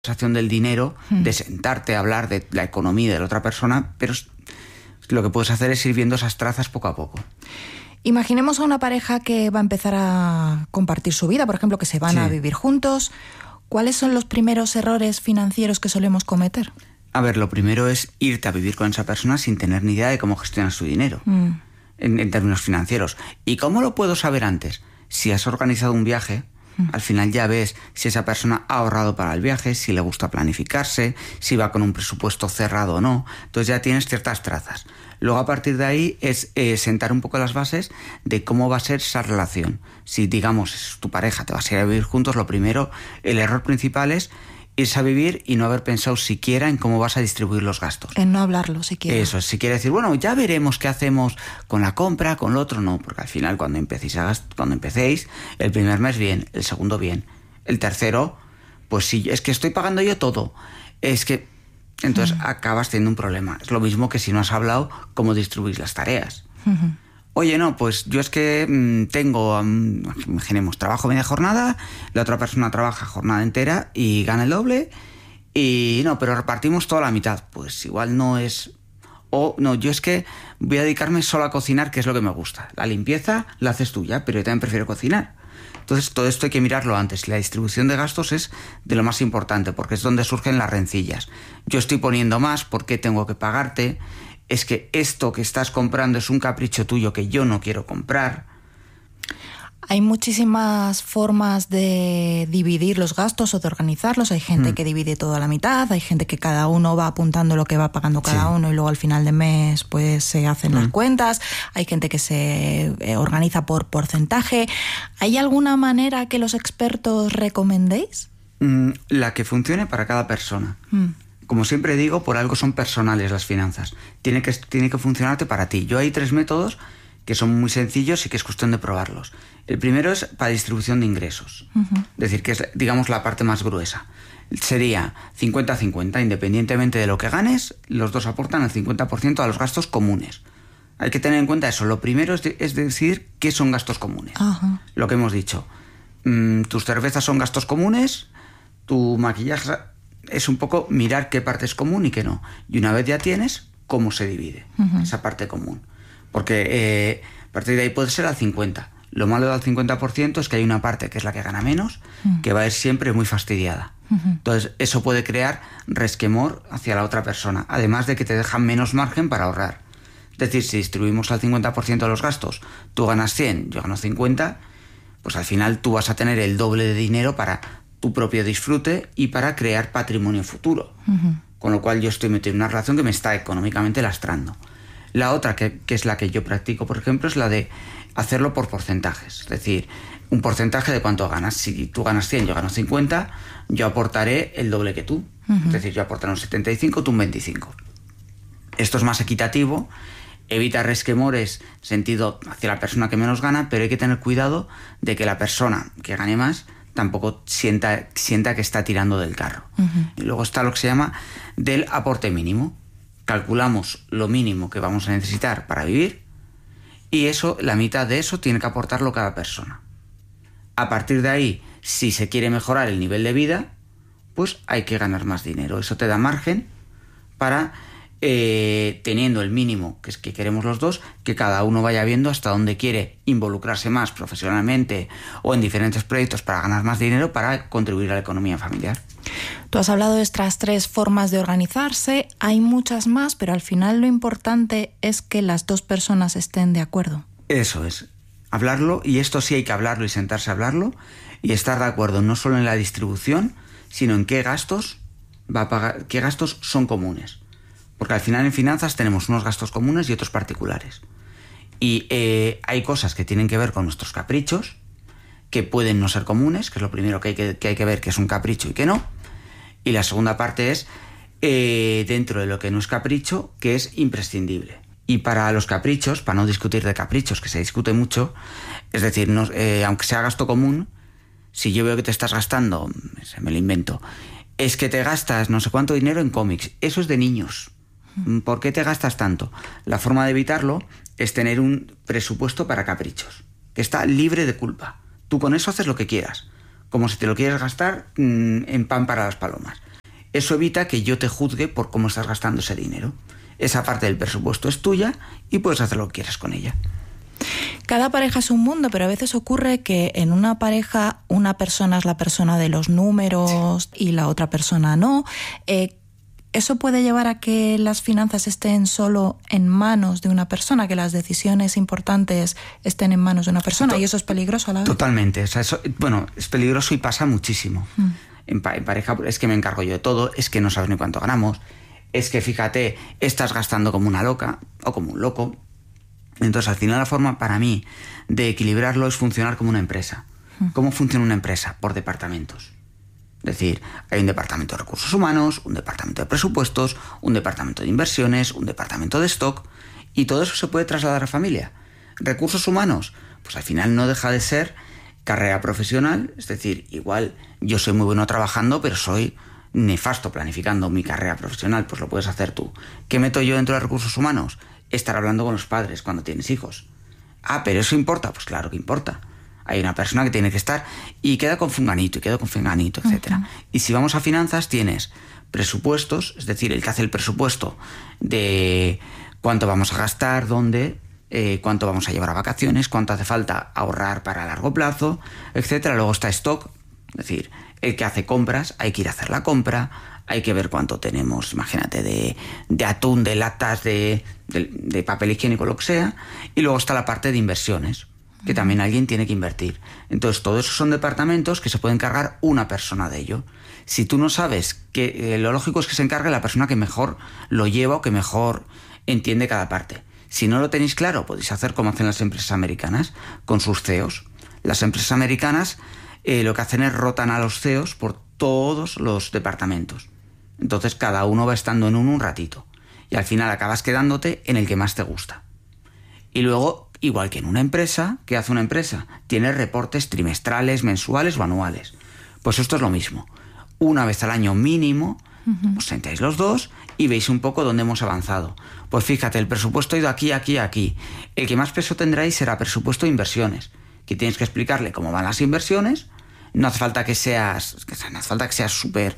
conversación del dinero, de sentarte a hablar de la economía de la otra persona, pero lo que puedes hacer es ir viendo esas trazas poco a poco. Imaginemos a una pareja que va a empezar a compartir su vida, por ejemplo, que se van a vivir juntos. ¿Cuáles son los primeros errores financieros que solemos cometer? A ver, lo primero es irte a vivir con esa persona sin tener ni idea de cómo gestionar su dinero, en términos financieros. ¿Y cómo lo puedo saber antes? Si has organizado un viaje, al final ya ves si esa persona ha ahorrado para el viaje, si le gusta planificarse, si va con un presupuesto cerrado o no. Entonces ya tienes ciertas trazas. Luego, a partir de ahí, es sentar un poco las bases de cómo va a ser esa relación. Si, digamos, es tu pareja, te vas a ir a vivir juntos, lo primero, el error principal es irse a vivir y no haber pensado siquiera en cómo vas a distribuir los gastos. En no hablarlo siquiera. Eso, si quiere decir, bueno, ya veremos qué hacemos con la compra, con lo otro, no, porque al final cuando empecéis, el primer mes bien, el segundo bien, el tercero, pues sí, es que estoy pagando yo todo, es que entonces acabas teniendo un problema. Es lo mismo que si no has hablado cómo distribuís las tareas. Oye, no, pues yo es que tengo, imaginemos, trabajo media jornada, la otra persona trabaja jornada entera y gana el doble, y no, pero repartimos toda la mitad. Pues igual no es... O no, yo es que voy a dedicarme solo a cocinar, que es lo que me gusta. La limpieza la haces tú ya, pero yo también prefiero cocinar. Entonces todo esto hay que mirarlo antes. La distribución de gastos es de lo más importante, porque es donde surgen las rencillas. Yo estoy poniendo más, ¿por qué tengo que pagarte? Es que esto que estás comprando es un capricho tuyo que yo no quiero comprar. Hay muchísimas formas de dividir los gastos o de organizarlos. Hay gente que divide todo a la mitad, hay gente que cada uno va apuntando lo que va pagando cada uno y luego al final de mes pues se hacen las cuentas. Hay gente que se organiza por porcentaje. ¿Hay alguna manera que los expertos recomendéis? La que funcione para cada persona. Como siempre digo, por algo son personales las finanzas. Tiene que funcionarte para ti. Yo hay 3 métodos que son muy sencillos y que es cuestión de probarlos. El primero es para distribución de ingresos. Es decir, que es, digamos, la parte más gruesa. Sería 50-50, independientemente de lo que ganes, los dos aportan el 50% a los gastos comunes. Hay que tener en cuenta eso. Lo primero es decir qué son gastos comunes. Lo que hemos dicho. Tus cervezas son gastos comunes, tu maquillaje es un poco mirar qué parte es común y qué no. Y una vez ya tienes, cómo se divide esa parte común. Porque a partir de ahí puede ser al 50%. Lo malo del 50% es que hay una parte que es la que gana menos, que va a ir siempre muy fastidiada. Entonces, eso puede crear resquemor hacia la otra persona, además de que te deja menos margen para ahorrar. Es decir, si distribuimos al 50% de los gastos, tú ganas 100, yo gano 50, pues al final tú vas a tener el doble de dinero para tu propio disfrute y para crear patrimonio futuro. Con lo cual yo estoy metido en una relación que me está económicamente lastrando. La otra, que es la que yo practico, por ejemplo, es la de hacerlo por porcentajes. Es decir, un porcentaje de cuánto ganas. Si tú ganas 100, yo gano 50, yo aportaré el doble que tú. Es decir, yo aportaré un 75, tú un 25. Esto es más equitativo, evita resquemores sentido hacia la persona que menos gana, pero hay que tener cuidado de que la persona que gane más tampoco sienta que está tirando del carro. Y luego está lo que se llama del aporte mínimo. Calculamos lo mínimo que vamos a necesitar para vivir y eso, la mitad de eso tiene que aportarlo cada persona. A partir de ahí, si se quiere mejorar el nivel de vida, pues hay que ganar más dinero. Eso te da margen para, teniendo el mínimo que es que queremos los dos, que cada uno vaya viendo hasta dónde quiere involucrarse más profesionalmente o en diferentes proyectos para ganar más dinero para contribuir a la economía familiar. Tú has hablado de estas 3 formas de organizarse, hay muchas más, pero al final lo importante es que las 2 personas estén de acuerdo. Eso es, hablarlo, y esto sí hay que hablarlo y sentarse a hablarlo y estar de acuerdo no solo en la distribución, sino en qué gastos va a pagar, qué gastos son comunes. Porque al final en finanzas tenemos unos gastos comunes y otros particulares. Y hay cosas que tienen que ver con nuestros caprichos, que pueden no ser comunes, que es lo primero que hay que ver que es un capricho y que no. Y la segunda parte es, dentro de lo que no es capricho, que es imprescindible. Y para los caprichos, para no discutir de caprichos, que se discute mucho, es decir, no, aunque sea gasto común, si yo veo que te estás gastando, me lo invento, es que te gastas no sé cuánto dinero en cómics, eso es de niños. ¿Por qué te gastas tanto? La forma de evitarlo es tener un presupuesto para caprichos, que está libre de culpa. Tú con eso haces lo que quieras, como si te lo quieres gastar en pan para las palomas. Eso evita que yo te juzgue por cómo estás gastando ese dinero. Esa parte del presupuesto es tuya y puedes hacer lo que quieras con ella. Cada pareja es un mundo, pero a veces ocurre que en una pareja una persona es la persona de los números y la otra persona no. ¿Eso puede llevar a que las finanzas estén solo en manos de una persona, que las decisiones importantes estén en manos de una persona? ¿Y eso es peligroso a la vez? Totalmente. O sea, eso, bueno, es peligroso y pasa muchísimo. En pareja es que me encargo yo de todo, es que no sabes ni cuánto ganamos, es que fíjate, estás gastando como una loca o como un loco. Entonces, al final, la forma para mí de equilibrarlo es funcionar como una empresa. ¿Cómo funciona una empresa? Por departamentos. Es decir, hay un departamento de recursos humanos, un departamento de presupuestos, un departamento de inversiones, un departamento de stock, y todo eso se puede trasladar a familia. Recursos humanos, pues al final no deja de ser carrera profesional, es decir, igual yo soy muy bueno trabajando, pero soy nefasto planificando mi carrera profesional, pues lo puedes hacer tú. ¿Qué meto yo dentro de recursos humanos? Estar hablando con los padres cuando tienes hijos. Ah, pero eso importa, pues claro que importa. Hay una persona que tiene que estar y queda con fulanito y queda con fulanito, etc. Y si vamos a finanzas, tienes presupuestos, es decir, el que hace el presupuesto de cuánto vamos a gastar, dónde, cuánto vamos a llevar a vacaciones, cuánto hace falta ahorrar para largo plazo, etc. Luego está stock, es decir, el que hace compras, hay que ir a hacer la compra, hay que ver cuánto tenemos, imagínate, de atún, de latas, de papel higiénico, lo que sea. Y luego está la parte de inversiones, que también alguien tiene que invertir. Entonces, todos esos son departamentos que se puede encargar una persona de ello. Si tú no sabes, que lo lógico es que se encargue la persona que mejor lo lleva o que mejor entiende cada parte. Si no lo tenéis claro, podéis hacer como hacen las empresas americanas, con sus CEOs. Las empresas americanas lo que hacen es rotan a los CEOs por todos los departamentos. Entonces, cada uno va estando en un ratito. Y al final acabas quedándote en el que más te gusta. Y luego, igual que en una empresa, ¿qué hace una empresa? Tiene reportes trimestrales, mensuales o anuales. Pues esto es lo mismo. Una vez al año mínimo, os sentáis los dos y veis un poco dónde hemos avanzado. Pues fíjate, el presupuesto ha ido aquí, aquí, aquí. El que más peso tendráis será presupuesto de inversiones, que tienes que explicarle cómo van las inversiones. No hace falta que seas súper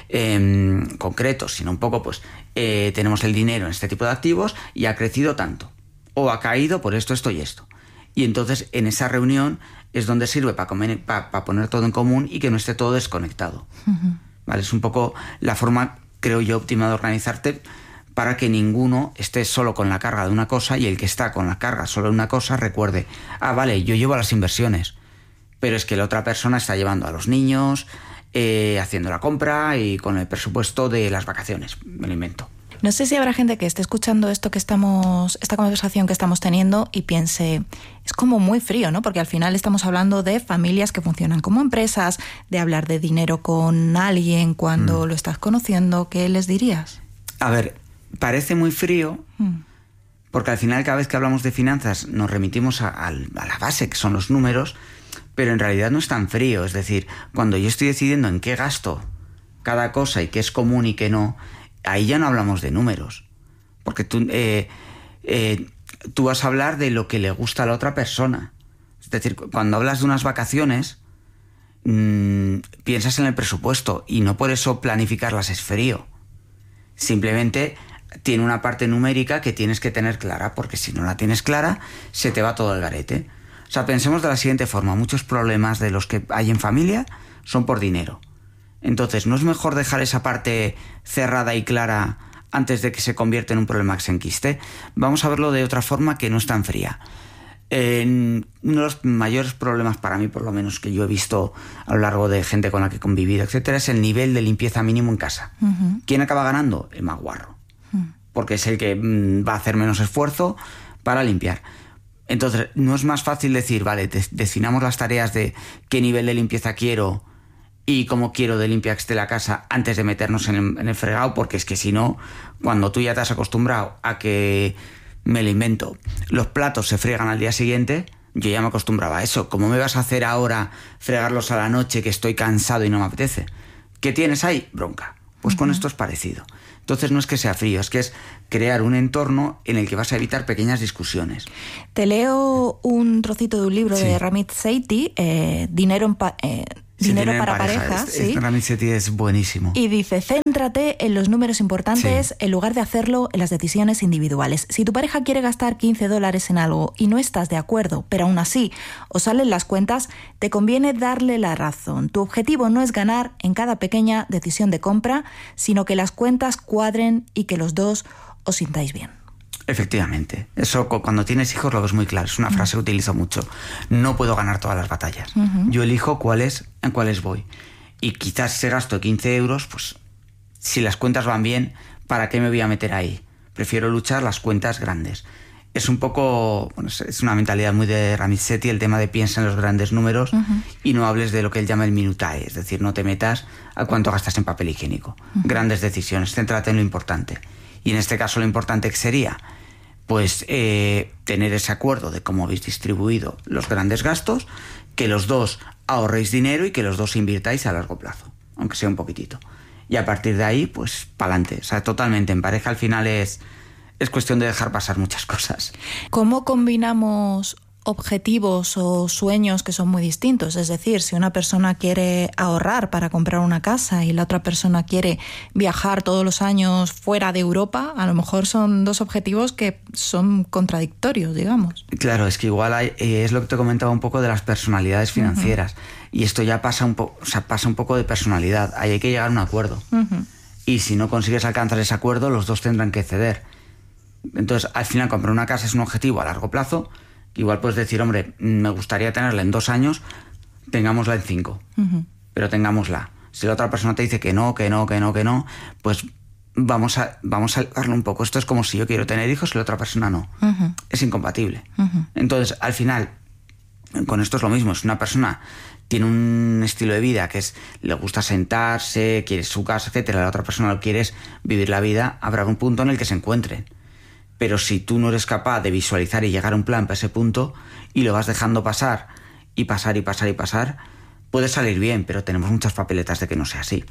concreto, sino un poco, pues, tenemos el dinero en este tipo de activos y ha crecido tanto. O ha caído por esto, esto y esto. Y entonces en esa reunión es donde sirve para poner todo en común y que no esté todo desconectado. ¿Vale? Es un poco la forma, creo yo, óptima de organizarte para que ninguno esté solo con la carga de una cosa y el que está con la carga solo de una cosa recuerde, vale, yo llevo las inversiones, pero es que la otra persona está llevando a los niños, haciendo la compra y con el presupuesto de las vacaciones, me lo invento. No sé si habrá gente que esté escuchando esta conversación que estamos teniendo y piense, es como muy frío, ¿no? Porque al final estamos hablando de familias que funcionan como empresas, de hablar de dinero con alguien cuando lo estás conociendo. ¿Qué les dirías? A ver, parece muy frío porque al final cada vez que hablamos de finanzas nos remitimos a la base, que son los números, pero en realidad no es tan frío. Es decir, cuando yo estoy decidiendo en qué gasto cada cosa y qué es común y qué no, ahí ya no hablamos de números, porque tú vas a hablar de lo que le gusta a la otra persona. Es decir, cuando hablas de unas vacaciones, piensas en el presupuesto y no por eso planificarlas es frío. Simplemente tiene una parte numérica que tienes que tener clara, porque si no la tienes clara, se te va todo al garete. O sea, pensemos de la siguiente forma: muchos problemas de los que hay en familia son por dinero. Entonces, ¿no es mejor dejar esa parte cerrada y clara antes de que se convierta en un problema que se enquiste? Vamos a verlo de otra forma que no es tan fría. Uno de los mayores problemas para mí, por lo menos que yo he visto a lo largo de gente con la que he convivido, etcétera, es el nivel de limpieza mínimo en casa. ¿Quién acaba ganando? El más guarro. Porque es el que va a hacer menos esfuerzo para limpiar. Entonces, ¿no es más fácil decir, vale, definamos las tareas de qué nivel de limpieza quiero y cómo quiero de limpia que esté la casa antes de meternos en el fregado? Porque es que si no, cuando tú ya te has acostumbrado a que, me lo invento, los platos se fregan al día siguiente, yo ya me acostumbraba a eso. ¿Cómo me vas a hacer ahora fregarlos a la noche que estoy cansado y no me apetece? ¿Qué tienes ahí? Bronca. Pues con esto es parecido. Entonces no es que sea frío, es que es crear un entorno en el que vas a evitar pequeñas discusiones. Te leo un trocito de un libro de Ramit Sethi, Dinero para pareja, sí. Ramit-Sethi es buenísimo. Y dice, céntrate en los números importantes en lugar de hacerlo en las decisiones individuales. Si tu pareja quiere gastar $15 en algo y no estás de acuerdo, pero aún así os salen las cuentas, te conviene darle la razón. Tu objetivo no es ganar en cada pequeña decisión de compra, sino que las cuentas cuadren y que los dos os sintáis bien. Efectivamente. Eso cuando tienes hijos lo ves muy claro. Es una frase que utilizo mucho. No puedo ganar todas las batallas. Yo elijo en cuáles voy. Y quizás ese gasto de 15 euros, pues si las cuentas van bien, ¿para qué me voy a meter ahí? Prefiero luchar las cuentas grandes. Es un poco... Bueno, es una mentalidad muy de Ramit-Sethi, el tema de piensa en los grandes números y no hables de lo que él llama el minutae. Es decir, no te metas a cuánto gastas en papel higiénico. Grandes decisiones. Céntrate en lo importante. Y en este caso lo importante que sería, pues, tener ese acuerdo de cómo habéis distribuido los grandes gastos, que los dos ahorréis dinero y que los dos invirtáis a largo plazo, aunque sea un poquitito. Y a partir de ahí, pues, pa'lante. O sea, totalmente. En pareja al final es cuestión de dejar pasar muchas cosas. ¿Cómo combinamos objetivos o sueños que son muy distintos? Es decir, si una persona quiere ahorrar para comprar una casa y la otra persona quiere viajar todos los años fuera de Europa, a lo mejor son dos objetivos que son contradictorios, digamos. Claro, es que igual es lo que te comentaba un poco de las personalidades financieras. Y esto ya pasa un poco de personalidad. Ahí hay que llegar a un acuerdo. Y si no consigues alcanzar ese acuerdo, los dos tendrán que ceder. Entonces, al final, comprar una casa es un objetivo a largo plazo. Igual puedes decir, hombre, me gustaría tenerla en 2 años, tengámosla en 5, pero tengámosla. Si la otra persona te dice que no, pues vamos a hablarlo un poco. Esto es como si yo quiero tener hijos y la otra persona no. Es incompatible. Entonces, al final, con esto es lo mismo. Si una persona tiene un estilo de vida que le gusta sentarse, quiere su casa, etcétera, la otra persona lo quiere es vivir la vida, habrá un punto en el que se encuentren. Pero si tú no eres capaz de visualizar y llegar a un plan para ese punto y lo vas dejando pasar, puede salir bien, pero tenemos muchas papeletas de que no sea así.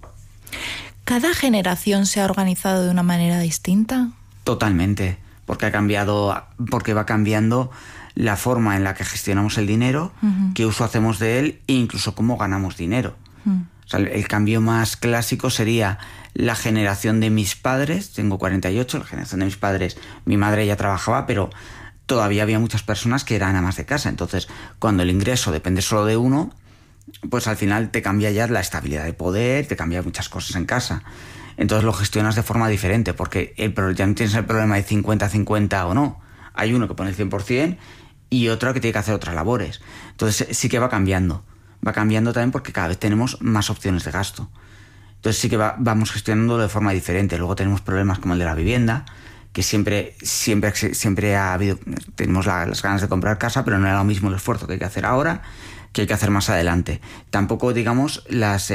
¿Cada generación se ha organizado de una manera distinta? Totalmente, porque va cambiando la forma en la que gestionamos el dinero, qué uso hacemos de él e incluso cómo ganamos dinero. O sea, el cambio más clásico sería la generación de mis padres. Tengo 48, la generación de mis padres, mi madre ya trabajaba, pero todavía había muchas personas que eran amas de casa. Entonces, cuando el ingreso depende solo de uno, pues al final te cambia ya la estabilidad de poder, te cambia muchas cosas en casa. Entonces lo gestionas de forma diferente, porque ya no tienes el problema de 50-50 o no. Hay uno que pone el 100% y otro que tiene que hacer otras labores. Entonces sí que va cambiando. Va cambiando también porque cada vez tenemos más opciones de gasto. Entonces sí que vamos gestionándolo de forma diferente. Luego tenemos problemas como el de la vivienda, que siempre ha habido... Tenemos las ganas de comprar casa, pero no era lo mismo el esfuerzo que hay que hacer ahora que hay que hacer más adelante. Tampoco, digamos, los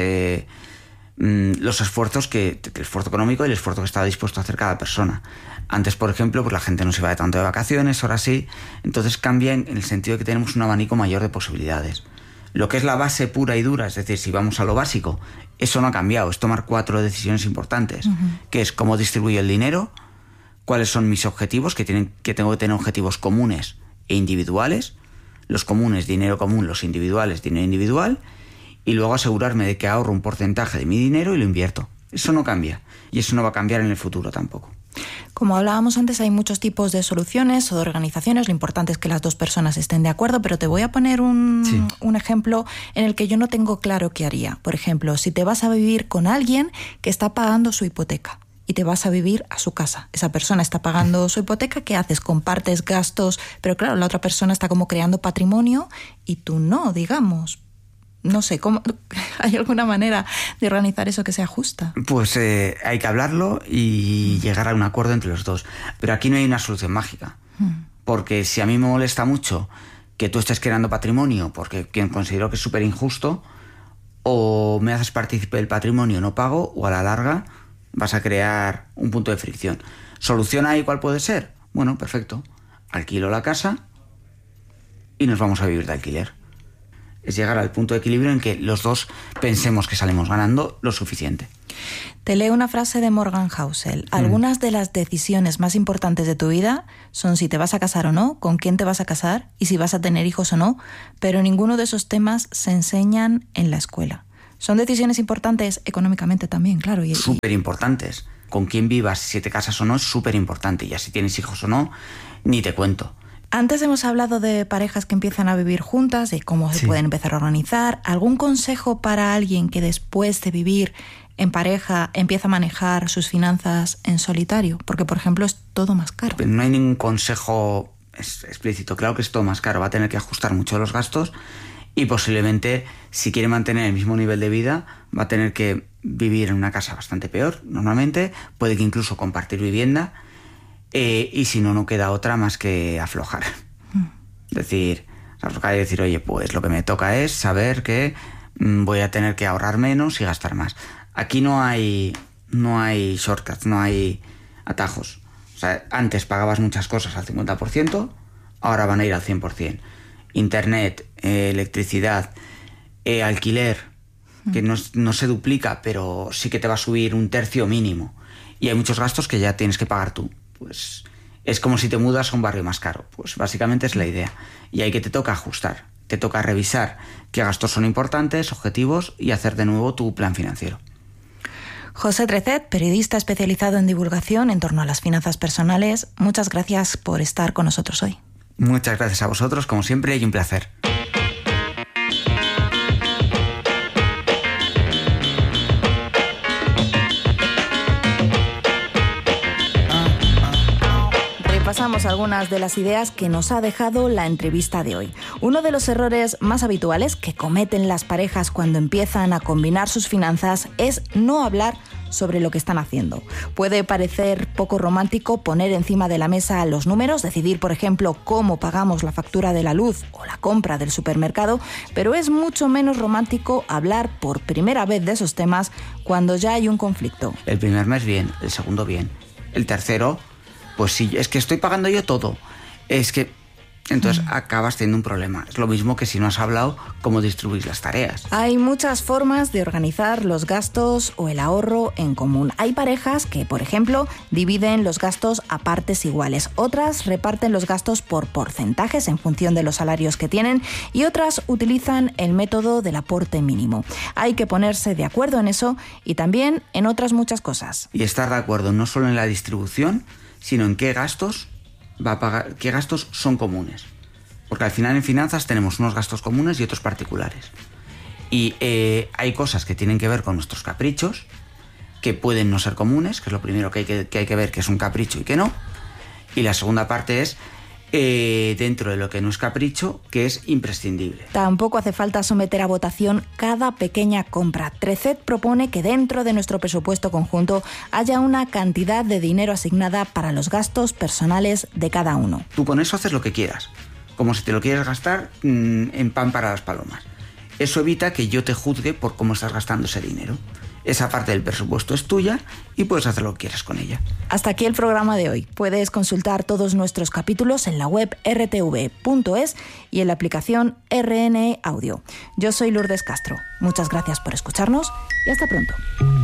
esfuerzos el esfuerzo económico y el esfuerzo que estaba dispuesto a hacer cada persona. Antes, por ejemplo, pues la gente no se iba de tanto de vacaciones, ahora sí. Entonces cambia en el sentido de que tenemos un abanico mayor de posibilidades. Lo que es la base pura y dura, es decir, si vamos a lo básico, eso no ha cambiado. Es tomar 4 decisiones importantes, que es cómo distribuyo el dinero, cuáles son mis objetivos, que tengo que tener objetivos comunes e individuales. Los comunes, dinero común; los individuales, dinero individual. Y luego asegurarme de que ahorro un porcentaje de mi dinero y lo invierto. Eso no cambia. Y eso no va a cambiar en el futuro tampoco. Como hablábamos antes, hay muchos tipos de soluciones o de organizaciones. Lo importante es que las dos personas estén de acuerdo, pero te voy a poner un ejemplo en el que yo no tengo claro qué haría. Por ejemplo, si te vas a vivir con alguien que está pagando su hipoteca y te vas a vivir a su casa. Esa persona está pagando su hipoteca, ¿qué haces? Compartes gastos, pero claro, la otra persona está como creando patrimonio y tú no, digamos. No sé, ¿hay alguna manera de organizar eso que sea justa? Pues hay que hablarlo y llegar a un acuerdo entre los dos. Pero aquí no hay una solución mágica. Porque si a mí me molesta mucho que tú estés creando patrimonio porque considero que es súper injusto, o me haces partícipe del patrimonio, no pago, o a la larga vas a crear un punto de fricción. ¿Solución ahí cuál puede ser? Bueno, perfecto. Alquilo la casa y nos vamos a vivir de alquiler. Es llegar al punto de equilibrio en que los dos pensemos que salimos ganando lo suficiente. Te leo una frase de Morgan Housel. Algunas de las decisiones más importantes de tu vida son si te vas a casar o no, con quién te vas a casar y si vas a tener hijos o no, pero ninguno de esos temas se enseñan en la escuela. Son decisiones importantes económicamente también, claro. Súper importantes. Con quién vivas, si te casas o no, es súper importante. Ya si tienes hijos o no, ni te cuento. Antes hemos hablado de parejas que empiezan a vivir juntas, de cómo se pueden empezar a organizar. ¿Algún consejo para alguien que después de vivir en pareja empieza a manejar sus finanzas en solitario? Porque, por ejemplo, es todo más caro. No hay ningún consejo explícito. Claro que es todo más caro. Va a tener que ajustar mucho los gastos y posiblemente, si quiere mantener el mismo nivel de vida, va a tener que vivir en una casa bastante peor, normalmente. Puede que incluso compartir vivienda. Y si no, no queda otra más que aflojar. Es decir, aflojar y decir, oye, pues lo que me toca es saber que voy a tener que ahorrar menos y gastar más. Aquí no hay shortcuts, no hay atajos. O sea, antes pagabas muchas cosas al 50%, ahora van a ir al 100%. Internet, electricidad, alquiler, que no se duplica, pero sí que te va a subir un tercio mínimo. Y hay muchos gastos que ya tienes que pagar tú. Pues es como si te mudas a un barrio más caro. Pues básicamente es la idea. Y ahí que te toca ajustar. Te toca revisar qué gastos son importantes, objetivos y hacer de nuevo tu plan financiero. José Trecet, periodista especializado en divulgación en torno a las finanzas personales, muchas gracias por estar con nosotros hoy. Muchas gracias a vosotros, como siempre, y un placer. Repasamos algunas de las ideas que nos ha dejado la entrevista de hoy. Uno de los errores más habituales que cometen las parejas cuando empiezan a combinar sus finanzas es no hablar sobre lo que están haciendo. Puede parecer poco romántico poner encima de la mesa los números, decidir, por ejemplo, cómo pagamos la factura de la luz o la compra del supermercado, pero es mucho menos romántico hablar por primera vez de esos temas cuando ya hay un conflicto. El primer mes bien, el segundo bien, el tercero, pues sí, es que estoy pagando yo todo. Es que entonces acabas teniendo un problema. Es lo mismo que si no has hablado cómo distribuís las tareas. Hay muchas formas de organizar los gastos o el ahorro en común. Hay parejas que, por ejemplo, dividen los gastos a partes iguales. Otras reparten los gastos por porcentajes en función de los salarios que tienen y otras utilizan el método del aporte mínimo. Hay que ponerse de acuerdo en eso y también en otras muchas cosas. Y estar de acuerdo no solo en la distribución, sino en qué gastos va a pagar, qué gastos son comunes. Porque al final en finanzas tenemos unos gastos comunes y otros particulares. Y hay cosas que tienen que ver con nuestros caprichos, que pueden no ser comunes, que es lo primero que hay que ver que es un capricho y que no. Y la segunda parte es dentro de lo que no es capricho, que es imprescindible. Tampoco hace falta someter a votación cada pequeña compra. Trecet propone que dentro de nuestro presupuesto conjunto haya una cantidad de dinero asignada para los gastos personales de cada uno. Tú con eso haces lo que quieras, como si te lo quieres gastar en pan para las palomas. Eso evita que yo te juzgue por cómo estás gastando ese dinero. Esa parte del presupuesto es tuya y puedes hacer lo que quieras con ella. Hasta aquí el programa de hoy. Puedes consultar todos nuestros capítulos en la web rtv.es y en la aplicación RNE Audio. Yo soy Lourdes Castro. Muchas gracias por escucharnos y hasta pronto.